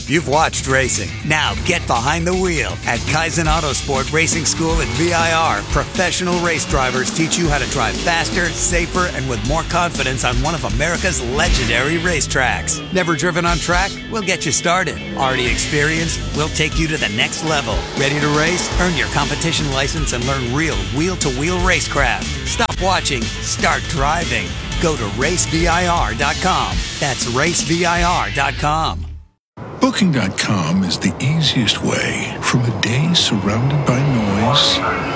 You've watched racing. Now get behind the wheel. At Kaizen Autosport Racing School at VIR, professional race drivers teach you how to drive faster, safer, and with more confidence on one of America's legendary racetracks. Never driven on track? We'll get you started. Already experienced? We'll take you to the next level. Ready to race? Earn your competition license and learn real wheel-to-wheel racecraft. Stop watching. Start driving. Go to racevir.com. That's racevir.com. Booking.com is the easiest way from a day surrounded by noise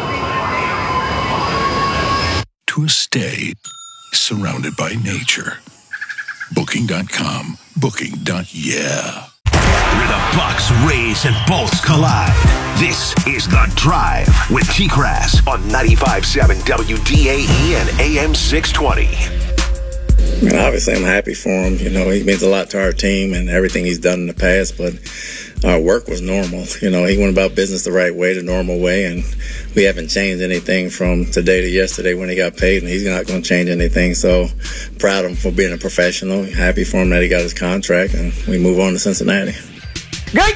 to a stay surrounded by nature. Booking.com. Booking.yeah. Where the Bucks, Rays, and Bolts collide. This is The Drive with T-Grass on 95.7 WDAE and AM 620. I mean, obviously, I'm happy for him. You know, he means a lot to our team and everything he's done in the past, but our work was normal. You know, he went about business the right way, the normal way, and we haven't changed anything from today to yesterday when he got paid, and he's not going to change anything. So proud of him for being a professional. Happy for him that he got his contract, and we move on to Cincinnati. Great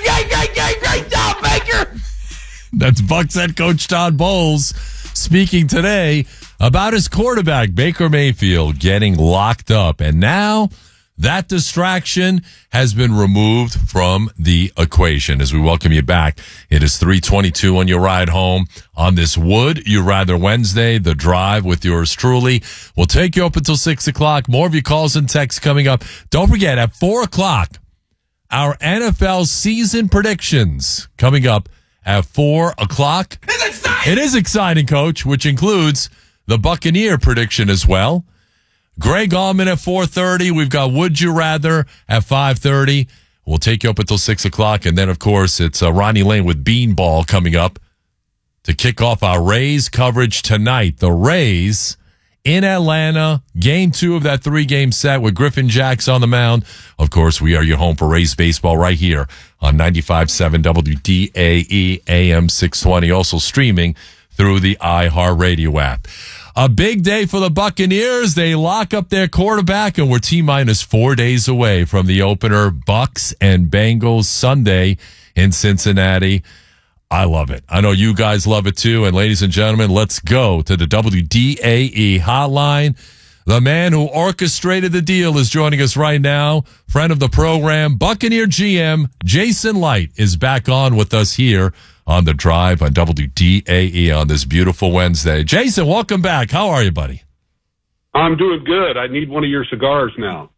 job, Baker! That's Bucks head coach Todd Bowles speaking today about his quarterback, Baker Mayfield, getting locked up. And now that distraction has been removed from the equation. As we welcome you back, it is 3:22 on your ride home on this Would You Rather Wednesday, The Drive with yours truly. We'll take you up until 6 o'clock. More of your calls and texts coming up. Don't forget, at 4 o'clock, our NFL season predictions coming up at 4 o'clock. It's exciting! It is exciting, Coach, which includes the Buccaneer prediction as well. Greg Allman at 4:30. We've got Would You Rather at 5:30. We'll take you up until 6 o'clock. And then, of course, it's Ronnie Lane with Beanball coming up to kick off our Rays coverage tonight. The Rays in Atlanta, game 2 of that 3-game set with Griffin Jax on the mound. Of course, we are your home for Rays baseball right here on 95.7 WDAE AM 620. Also streaming through the iHeartRadio app. A big day for the Buccaneers. They lock up their quarterback, and we're T-minus 4 days away from the opener, Bucks and Bengals, Sunday in Cincinnati. I love it. I know you guys love it too. And ladies and gentlemen, let's go to the WDAE hotline. The man who orchestrated the deal is joining us right now. Friend of the program, Buccaneer GM Jason Licht is back on with us here on The Drive on WDAE on this beautiful Wednesday. Jason, welcome back. How are you, buddy? I'm doing good. I need one of your cigars now.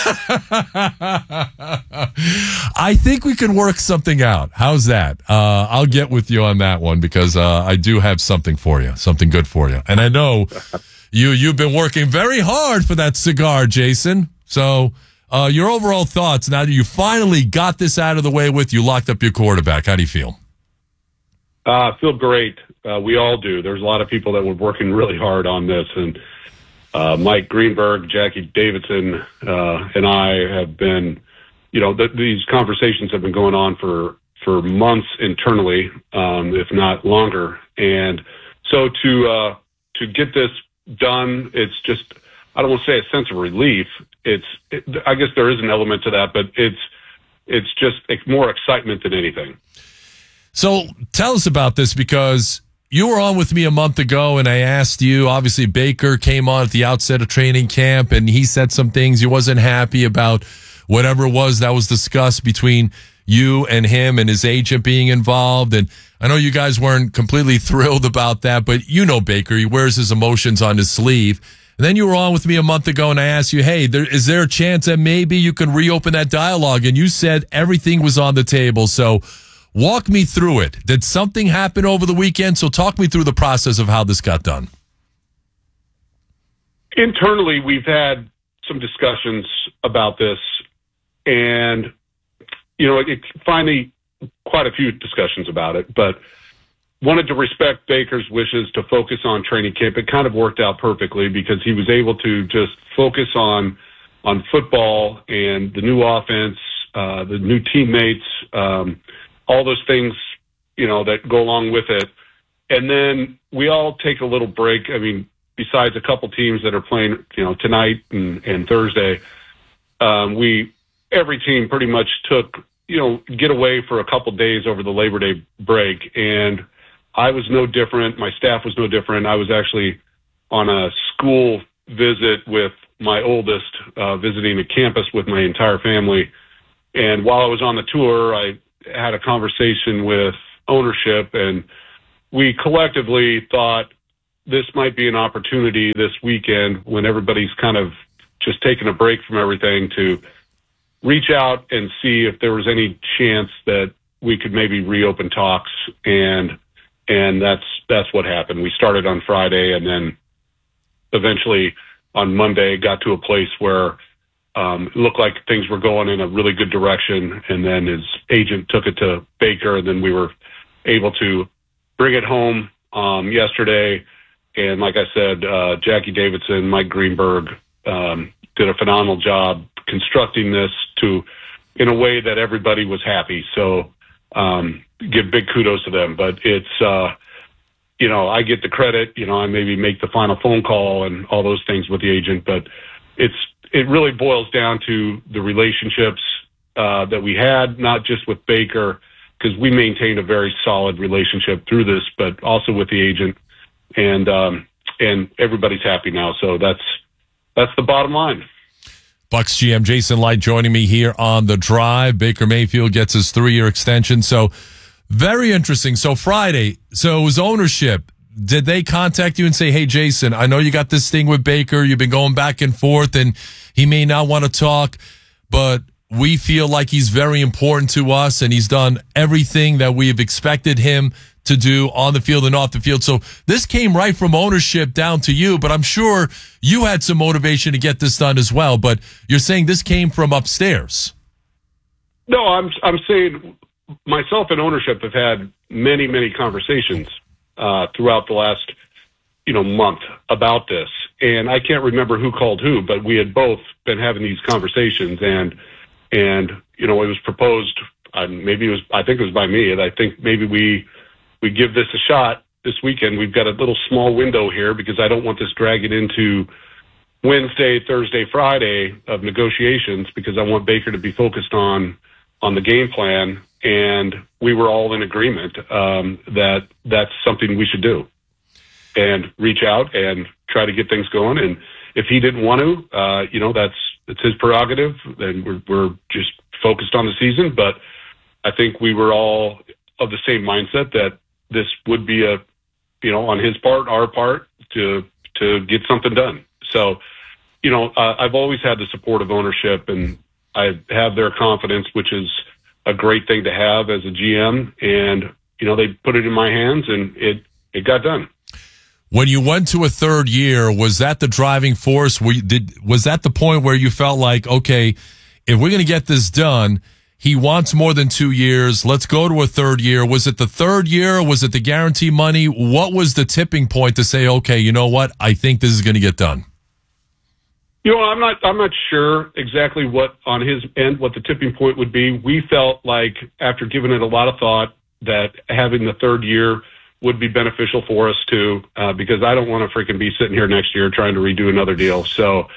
I think we can work something out. How's that? I'll get with you on that one because I do have something for you, something good for you. And I know you've been working very hard for that cigar, Jason. So your overall thoughts now that you finally got this out of the way with, you locked up your quarterback. How do you feel? I feel great. We all do. There's a lot of people that were working really hard on this, and Mike Greenberg, Jackie Davidson, and I have been, these conversations have been going on for months internally, if not longer. And so to get this done, it's just, I don't want to say a sense of relief. I guess there is an element to that, but it's just more excitement than anything. So tell us about this, because you were on with me a month ago, and I asked you, obviously Baker came on at the outset of training camp, and he said some things. He wasn't happy about whatever it was that was discussed between you and him and his agent being involved. And I know you guys weren't completely thrilled about that, but you know Baker, he wears his emotions on his sleeve. And then you were on with me a month ago, and I asked you, hey, is there a chance that maybe you can reopen that dialogue? And you said everything was on the table. So walk me through it. Did something happen over the weekend? So talk me through the process of how this got done. Internally, we've had some discussions about this, and, finally quite a few discussions about it, but wanted to respect Baker's wishes to focus on training camp. It kind of worked out perfectly because he was able to just focus on football and the new offense, the new teammates, all those things, that go along with it. And then we all take a little break. I mean, besides a couple teams that are playing, tonight and Thursday, every team pretty much took get away for a couple days over the Labor Day break, and I was no different. My staff was no different. I was actually on a school visit with my oldest, visiting a campus with my entire family. And while I was on the tour, I had a conversation with ownership, and we collectively thought this might be an opportunity this weekend when everybody's kind of just taking a break from everything to reach out and see if there was any chance that we could maybe reopen talks. And that's what happened. We started on Friday, and then eventually on Monday got to a place where it looked like things were going in a really good direction. And then his agent took it to Baker, and then we were able to bring it home yesterday. And like I said, Jackie Davidson, Mike Greenberg did a phenomenal job constructing this in a way that everybody was happy. So give big kudos to them. But it's, I get the credit. I maybe make the final phone call and all those things with the agent. But it really boils down to the relationships that we had, not just with Baker, because we maintained a very solid relationship through this, but also with the agent. And everybody's happy now. So that's the bottom line. Bucks GM Jason Licht joining me here on The Drive. Baker Mayfield gets his 3-year extension. So very interesting. So Friday, so it was ownership. Did they contact you and say, hey, Jason, I know you got this thing with Baker. You've been going back and forth, and he may not want to talk, but we feel like he's very important to us, and he's done everything that we have expected him to do on the field and off the field. So this came right from ownership down to you, but I'm sure you had some motivation to get this done as well. But you're saying this came from upstairs. No, I'm saying myself and ownership have had many, many conversations throughout the last, month about this. And I can't remember who called who, but we had both been having these conversations, and it was proposed. I think it was by me, and I think maybe we give this a shot this weekend. We've got a little small window here because I don't want this dragging into Wednesday, Thursday, Friday of negotiations, because I want Baker to be focused on the game plan. And we were all in agreement that that's something we should do and reach out and try to get things going. And if he didn't want to, it's his prerogative. Then we're just focused on the season. But I think we were all of the same mindset that this would be on his part, our part, to get something done. So, I've always had the support of ownership, and I have their confidence, which is a great thing to have as a GM. And, they put it in my hands, and it got done. When you went to a third year, was that the driving force? Was that the point where you felt like, okay, if we're going to get this done, he wants more than 2 years, let's go to a third year? Was it the third year? Was it the guarantee money? What was the tipping point to say, okay, you know what? I think this is going to get done. I'm not sure exactly what on his end, what the tipping point would be. We felt like, after giving it a lot of thought, that having the third year would be beneficial for us too, because I don't want to freaking be sitting here next year trying to redo another deal. So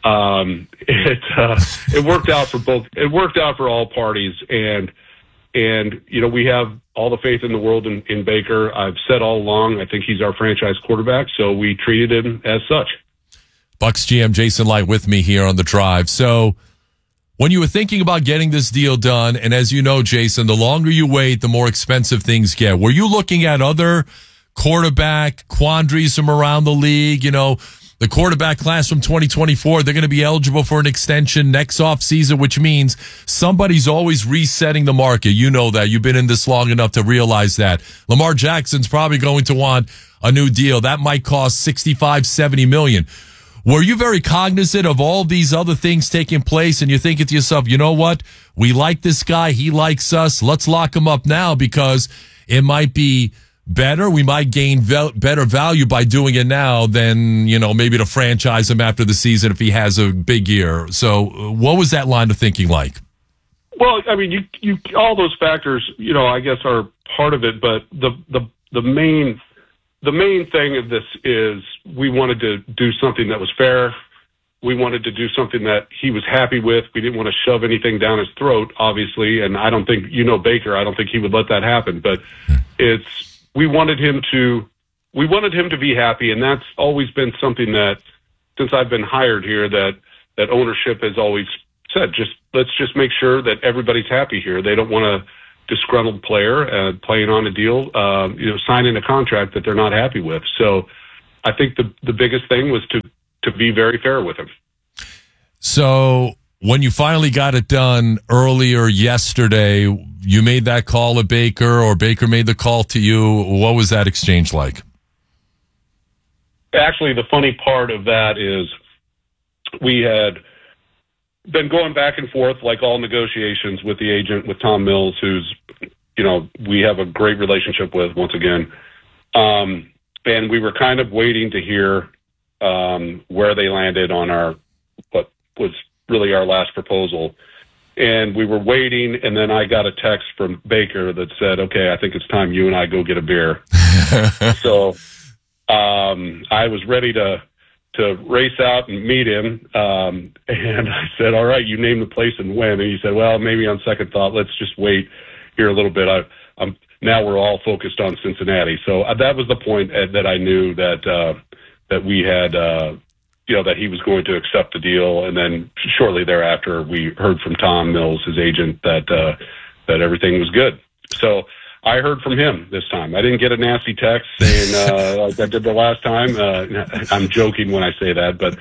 it worked out for both. It worked out for all parties, and we have all the faith in the world in Baker. I've said all along, I think he's our franchise quarterback, so we treated him as such. Bucks GM Jason Licht with me here on The Drive. So when you were thinking about getting this deal done, and as you know, Jason, the longer you wait, the more expensive things get. Were you looking at other quarterback quandaries from around the league? The quarterback class from 2024, they're going to be eligible for an extension next offseason, which means somebody's always resetting the market. You know that. You've been in this long enough to realize that. Lamar Jackson's probably going to want a new deal. That might cost $65, $70 million. Were you very cognizant of all these other things taking place, and you're thinking to yourself, you know what? We like this guy. He likes us. Let's lock him up now because it might be better. We might gain better value by doing it now than, maybe to franchise him after the season if he has a big year. So what was that line of thinking like? Well, I mean, you all those factors, I guess are part of it, but the main thing of this is we wanted to do something that was fair, we wanted to do something that he was happy with. We didn't want to shove anything down his throat, obviously, and I don't think, Baker, I don't think he would let that happen. But we wanted him to be happy, and that's always been something that, since I've been hired here, that ownership has always said, let's just make sure that everybody's happy here. They don't want a disgruntled player playing on a deal, signing a contract that they're not happy with. So I think the biggest thing was to be very fair with him. So when you finally got it done earlier yesterday, you made that call to Baker, or Baker made the call to you. What was that exchange like? Actually, the funny part of that is we had been going back and forth like all negotiations with the agent, with Tom Mills, who's, we have a great relationship with, once again. And we were kind of waiting to hear where they landed on what was really our last proposal. And we were waiting, and then I got a text from Baker that said, okay, I think it's time you and I go get a beer. So I was ready to race out and meet him. And I said, all right, you name the place and when. And he said, well, maybe on second thought, let's just wait here a little bit. Now we're all focused on Cincinnati. So that was the point that I knew that we had, that he was going to accept the deal. And then shortly thereafter, we heard from Tom Mills, his agent, that everything was good. So I heard from him this time. I didn't get a nasty text saying like I did the last time. I'm joking when I say that, but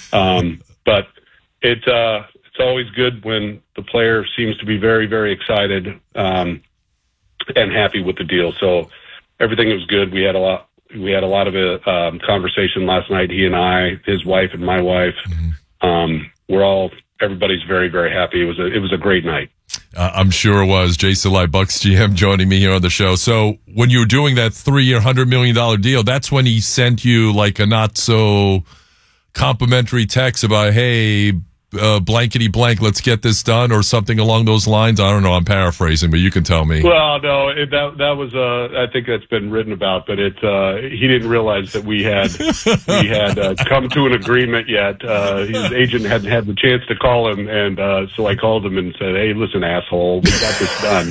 it's always good when the player seems to be very, very excited and happy with the deal. So everything was good. We had a lot of conversation last night. He and I, his wife and my wife, everybody's very, very happy. It was a great night. I'm sure it was. Jason Light, Bucks GM, joining me here on the show. So when you were doing that 3-year, $100 million deal, that's when he sent you like a not so complimentary text about, hey, blankety blank, let's get this done, or something along those lines. I don't know. I'm paraphrasing, but you can tell me. Well, no, that was I think that's been written about, but he didn't realize that we had come to an agreement yet. His agent hadn't had the chance to call him, and so I called him and said, "Hey, listen, asshole, we got this done."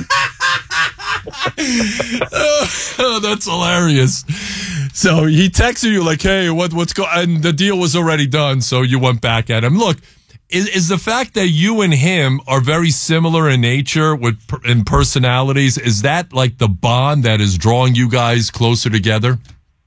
Oh, that's hilarious. So he texted you like, "Hey, what's going?" And the deal was already done, so you went back at him. Look. Is the fact that you and him are very similar in nature in personalities, is that like the bond that is drawing you guys closer together?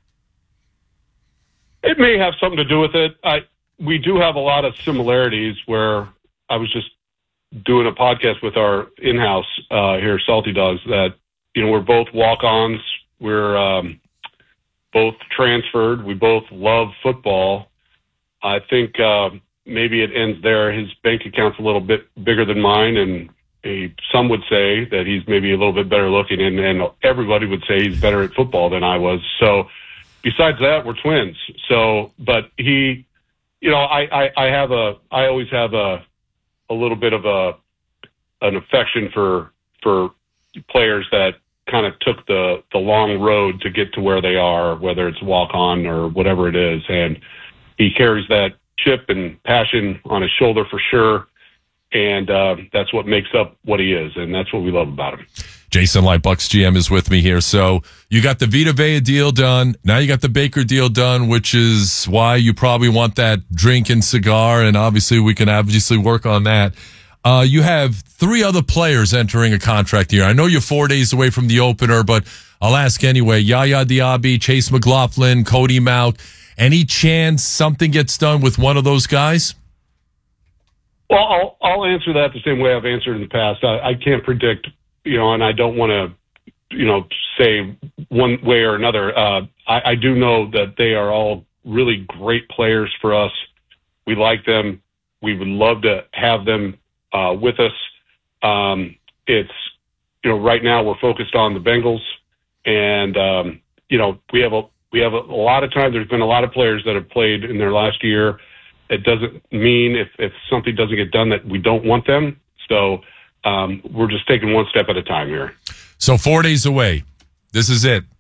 It may have something to do with it. We do have a lot of similarities where I was just doing a podcast with our in-house here, Salty Dogs, that, we're both walk-ons. We're both transferred. We both love football. I think maybe it ends there. His bank account's a little bit bigger than mine, and some would say that he's maybe a little bit better looking, and everybody would say he's better at football than I was. So besides that, we're twins. So, but he, I always have a little bit of an affection for players that kind of took the long road to get to where they are, whether it's walk on or whatever it is. And he carries that chip and passion on his shoulder for sure, and that's what makes up what he is, and that's what we love about him. Jason Light, Bucks GM, is with me here. So you got the Vita Vea deal done. Now you got the Baker deal done, which is why you probably want that drink and cigar, and obviously we can work on that. You have 3 other players entering a contract here. I know you're 4 days away from the opener, but I'll ask anyway. Yaya Diaby, Chase McLaughlin, Cody Mauch. Any chance something gets done with one of those guys? Well, I'll answer that the same way I've answered in the past. I can't predict, and I don't want to, say one way or another. I do know that they are all really great players for us. We like them. We would love to have them with us. It's, right now we're focused on the Bengals, and, we have a lot of time. There's been a lot of players that have played in their last year. It doesn't mean if something doesn't get done that we don't want them. So we're just taking one step at a time here. So 4 days away. This is it.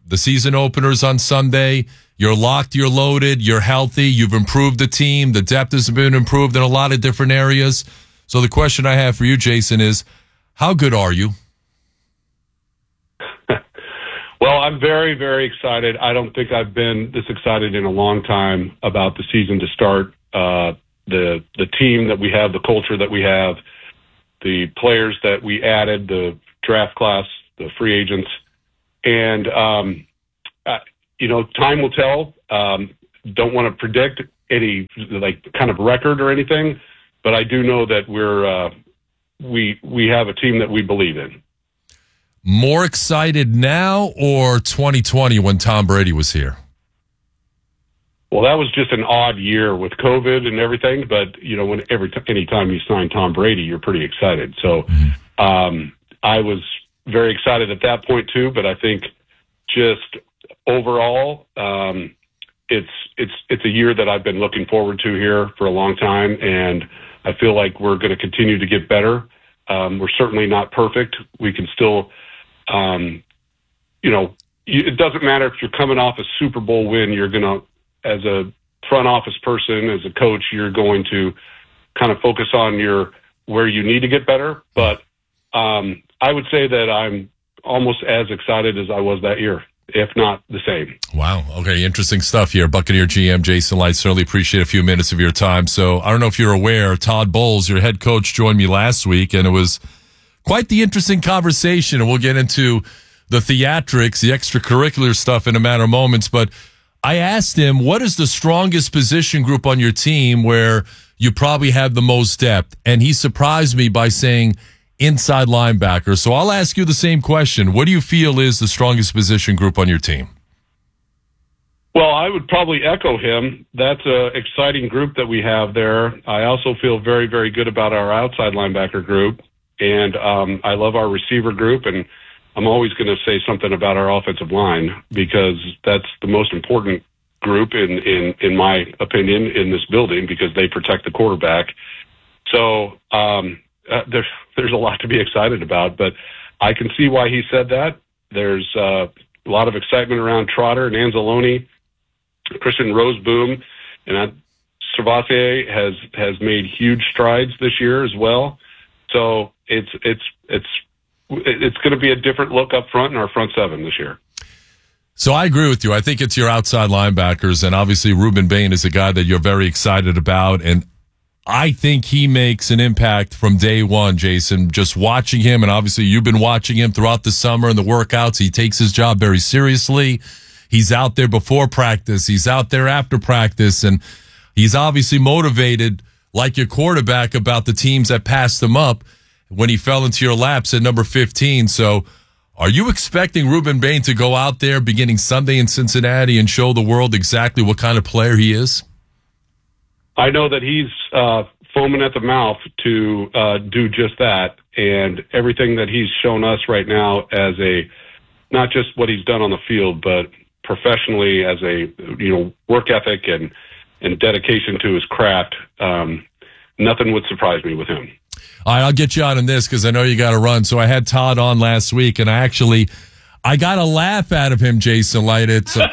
The season opener's on Sunday. You're locked, you're loaded, you're healthy, you've improved the team. The depth has been improved in a lot of different areas. So the question I have for you, Jason, is how good are you? Well, I'm very, very excited. I don't think I've been this excited in a long time about the season to start. The team that we have, the culture that we have, the players that we added, the draft class, the free agents, and time will tell. Don't want to predict any kind of record or anything, but I do know that we have a team that we believe in. More excited now or 2020 when Tom Brady was here? Well, that was just an odd year with COVID and everything, but anytime you sign Tom Brady, you're pretty excited. So I was very excited at that point too, but I think just overall, it's a year that I've been looking forward to here for a long time, and I feel like we're going to continue to get better. We're certainly not perfect. We can still, it doesn't matter if you're coming off a Super Bowl win, you're going to, as a front office person, as a coach, you're going to kind of focus on where you need to get better. But I would say that I'm almost as excited as I was that year, if not the same. Wow. Okay. Interesting stuff here. Buccaneer GM Jason Licht, certainly appreciate a few minutes of your time. So I don't know if you're aware, Todd Bowles, your head coach, joined me last week, and it was quite the interesting conversation. And we'll get into the theatrics, the extracurricular stuff in a matter of moments. But I asked him, what is the strongest position group on your team where you probably have the most depth? And he surprised me by saying inside linebacker. So I'll ask you the same question. What do you feel is the strongest position group on your team? Well, I would probably echo him. That's an exciting group that we have there. I also feel very, very good about our outside linebacker group. And I love our receiver group. And I'm always going to say something about our offensive line because that's the most important group in my opinion in this building because they protect the quarterback. So there's a lot to be excited about, but I can see why he said that. There's a lot of excitement around Trotter and Anzalone, Christian Roseboom, and Servatier has made huge strides this year as well. So it's going to be a different look up front in our front seven this year. So I agree with you. I think it's your outside linebackers, and obviously Ruben Bain is a guy that you're very excited about, and I think he makes an impact from day one, Jason. Just watching him, and obviously you've been watching him throughout the summer and the workouts. He takes his job very seriously. He's out there before practice. He's out there after practice, and he's obviously motivated like your quarterback about the teams that passed him up when he fell into your laps at number 15. So are you expecting Ruben Bain to go out there beginning Sunday in Cincinnati and show the world exactly what kind of player he is? I know that he's foaming at the mouth to do just that, and everything that he's shown us right now as not just what he's done on the field, but professionally as a work ethic and dedication to his craft. Nothing would surprise me with him. All right, I'll get you out on this because I know you got to run. So I had Todd on last week, and I got a laugh out of him, Jason Licht.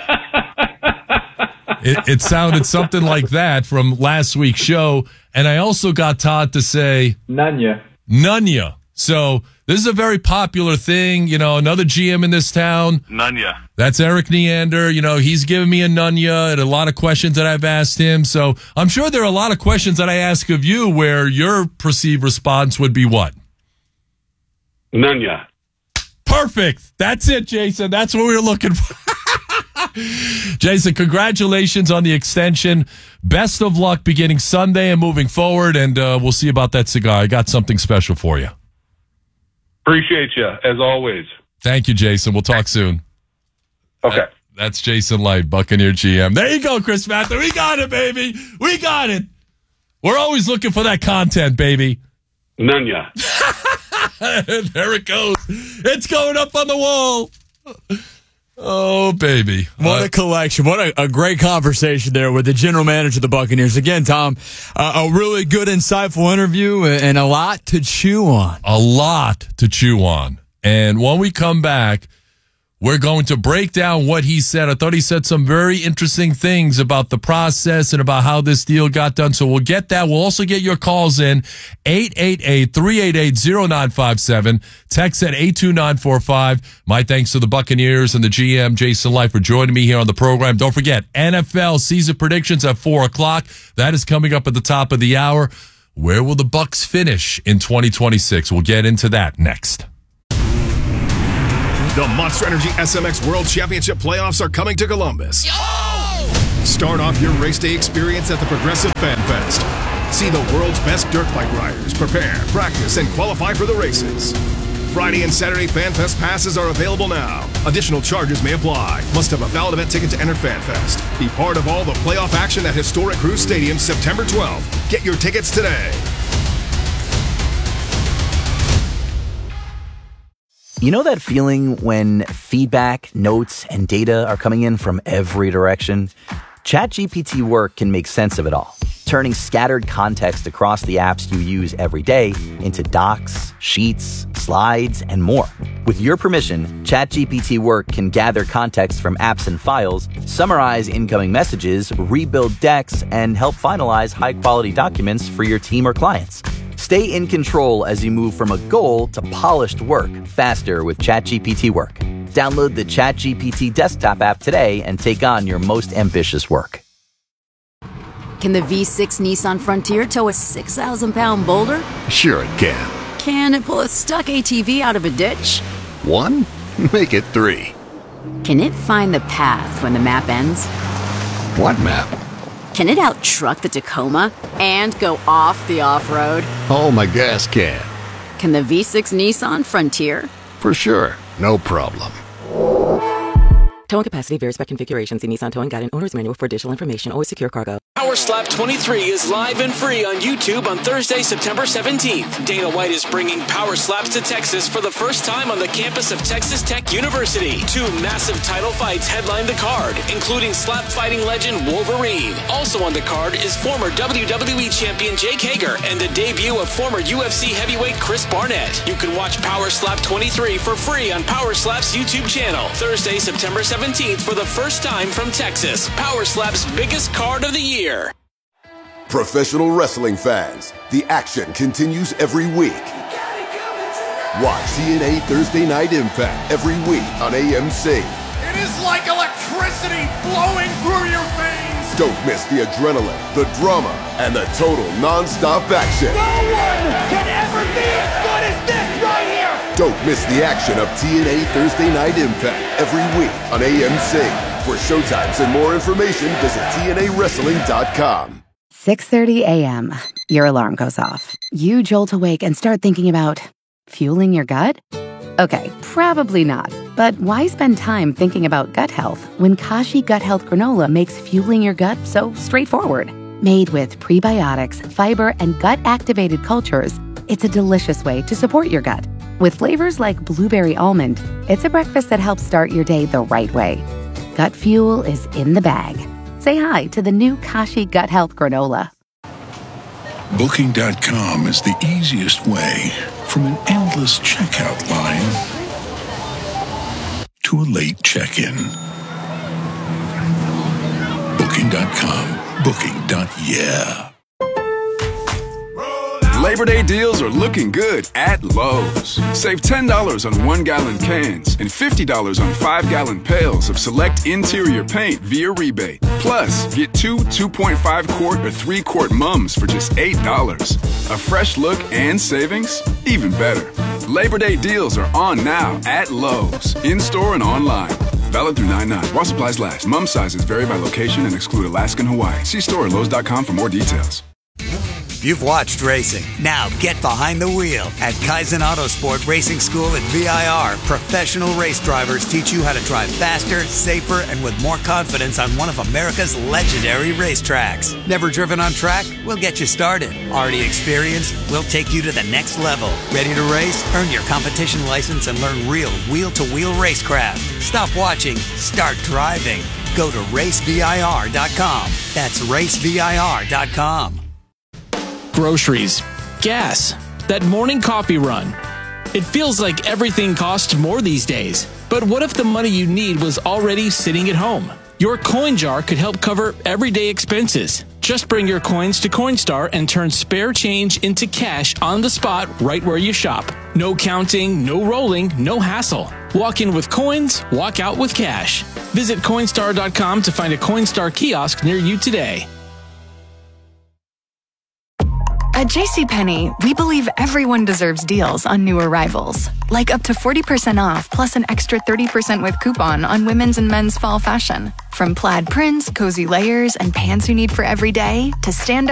It sounded something like that from last week's show. And I also got Todd to say, Nunya. So this is a very popular thing. Another GM in this town. Nunya. That's Eric Neander. He's given me a Nunya and a lot of questions that I've asked him. So I'm sure there are a lot of questions that I ask of you where your perceived response would be what? Nunya. Perfect. That's it, Jason. That's what we were looking for. Jason, congratulations on the extension. Best of luck beginning Sunday and moving forward, and we'll see about that cigar. I got something special for you. Appreciate you, as always. Thank you, Jason. We'll talk soon. Okay. That's Jason Licht, Buccaneer GM. There you go, Chris Mather. We got it, baby. We got it. We're always looking for that content, baby. Nunya. There it goes. It's going up on the wall. Oh, baby. What a collection. What a great conversation there with the general manager of the Buccaneers. Again, Tom, a really good, insightful interview and a lot to chew on. A lot to chew on. And when we come back, We're going to break down what he said. I thought he said some very interesting things about the process and about how this deal got done. So we'll get that. We'll also get your calls in. 888-388-0957. Text at 82945. My thanks to the Buccaneers and the GM, Jason Light, for joining me here on the program. Don't forget, NFL season predictions at 4 o'clock. That is coming up at the top of the hour. Where will the Bucs finish in 2026? We'll get into that next. The Monster Energy SMX World Championship playoffs are coming to Columbus. Start off your race day experience at the Progressive Fan Fest. See the world's best dirt bike riders prepare, practice, and qualify for the races. Friday and Saturday Fan Fest passes are available now. Additional charges may apply. Must have a valid event ticket to enter Fan Fest. Be part of all the playoff action at historic Cruz Stadium September 12th. Get your tickets today. You know that feeling when feedback, notes, and data are coming in from every direction? ChatGPT Work can make sense of it all, turning scattered context across the apps you use every day into docs, sheets, slides, and more. With your permission, ChatGPT Work can gather context from apps and files, summarize incoming messages, rebuild decks, and help finalize high-quality documents for your team or clients. Stay in control as you move from a goal to polished work faster with ChatGPT Work. Download the ChatGPT desktop app today and take on your most ambitious work. Can the V6 Nissan Frontier tow a 6,000-pound boulder? Sure it can. Can it pull a stuck ATV out of a ditch? 1? Make it 3. Can it find the path when the map ends? What map? Can it out-truck the Tacoma and go off the off-road? Oh, my gas can. Can the V6 Nissan Frontier? For sure. No problem. Towing capacity varies by configuration. See Nissan Towing Guide and Owner's Manual for additional information. Always secure cargo. Power Slap 23 is live and free on YouTube on Thursday, September 17th. Dana White is bringing Power Slaps to Texas for the first time on the campus of Texas Tech University. 2 massive title fights headline the card, including slap fighting legend Wolverine. Also on the card is former WWE champion Jake Hager and the debut of former UFC heavyweight Chris Barnett. You can watch Power Slap 23 for free on Power Slap's YouTube channel. Thursday, September 17th for the first time from Texas. Power Slap's biggest card of the year. Professional wrestling fans, the action continues every week. Watch TNA Thursday Night Impact every week on AMC. It is like electricity flowing through your veins. Don't miss the adrenaline, the drama, and the total non-stop action. No one can ever be as good as this right here. Don't miss the action of TNA Thursday Night Impact every week on AMC. For showtimes and more information, visit TNAWrestling.com. 6:30 a.m. Your alarm goes off. You jolt awake and start thinking about fueling your gut? Okay, probably not. But why spend time thinking about gut health when Kashi Gut Health Granola makes fueling your gut so straightforward? Made with prebiotics, fiber, and gut-activated cultures, it's a delicious way to support your gut. With flavors like blueberry almond, it's a breakfast that helps start your day the right way. Gut fuel is in the bag. Say hi to the new Kashi Gut Health Granola. Booking.com is the easiest way from an endless checkout line to a late check-in. Booking.com. Booking.yeah. Labor Day deals are looking good at Lowe's. Save $10 on 1-gallon cans and $50 on 5-gallon pails of select interior paint via rebate. Plus, get 2 2.5-quart or 3-quart mums for just $8. A fresh look and savings? Even better. Labor Day deals are on now at Lowe's, in-store and online. Valid through 9/9. While supplies last. Mum sizes vary by location and exclude Alaska and Hawaii. See store at Lowe's.com for more details. You've watched racing. Now get behind the wheel at Kaizen Autosport Racing School at VIR. Professional race drivers teach you how to drive faster, safer, and with more confidence on one of America's legendary racetracks. Never driven on track? We'll get you started. Already experienced? We'll take you to the next level. Ready to race? Earn your competition license and learn real wheel-to-wheel racecraft. Stop watching. Start driving. Go to racevir.com. That's racevir.com. Groceries, gas, that morning coffee run. It feels like everything costs more these days. But what if the money you need was already sitting at home? Your coin jar could help cover everyday expenses. Just bring your coins to Coinstar and turn spare change into cash on the spot right where you shop. No counting, no rolling, no hassle. Walk in with coins, walk out with cash. Visit Coinstar.com to find a Coinstar kiosk near you today. At JCPenney, we believe everyone deserves deals on new arrivals. Like up to 40% off plus an extra 30% with coupon on women's and men's fall fashion. From plaid prints, cozy layers, and pants you need for every day to stand